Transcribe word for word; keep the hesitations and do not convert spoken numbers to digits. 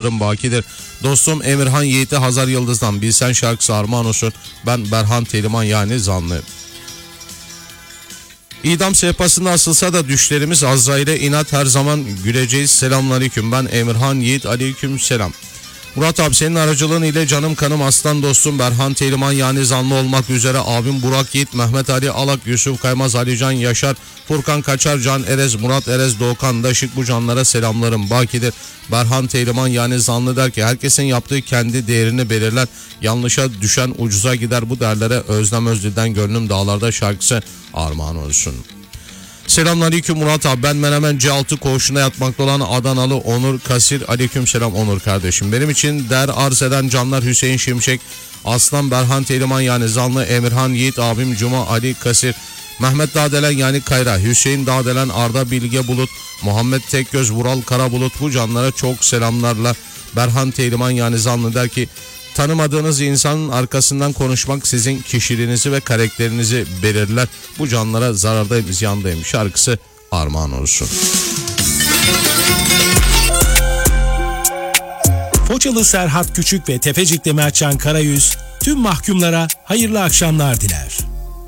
selamlarım bakidir. Dostum Emirhan Yiğit'i Hazar Yıldız'dan Bilsen şarkısı armağan olsun. Ben Berhan Teliman yani zanlıyım. İdam sehpasında asılsa da düşlerimiz Azrail'e inat, her zaman güleceğiz. Selamünaleyküm, ben Emirhan Yiğit, aleyküm selam. Murat abi, senin aracılığın ile canım kanım aslan dostum Berhan Teliman yani zanlı olmak üzere abim Burak Yiğit, Mehmet Ali Alak, Yusuf Kaymaz, Alican Yaşar, Furkan Kaçar, Can Erez, Murat Erez, Doğukan Daşık, bu canlara selamlarım bakidir. Berhan Teliman yani zanlı der ki herkesin yaptığı kendi değerini belirler. Yanlışa düşen ucuza gider, bu derlere Özlem Özdil'den Gönlüm Dağlarda şarkısı armağan olsun. Selamünaleyküm Murat abi, ben Menemen C altı koğuşuna yatmakta olan Adanalı Onur Kasir. Aleyküm selam Onur kardeşim. Benim için değer arz eden canlar Hüseyin Şimşek, Aslan Berhan Teliman yani zanlı, Emirhan Yiğit abim Cuma Ali Kasir, Mehmet Dağdelen yani Kayra, Hüseyin Dağdelen, Arda Bilge Bulut, Muhammed Tekgöz, Vural Karabulut, bu canlara çok selamlarla. Berhan Teliman yani zanlı der ki tanımadığınız insanın arkasından konuşmak sizin kişiliğinizi ve karakterinizi belirler. Bu canlara zarardayım, ziyandayım şarkısı armağan olsun. Foçalı Serhat Küçük ve Tepecikli Mertcan Karayüz tüm mahkumlara hayırlı akşamlar diler.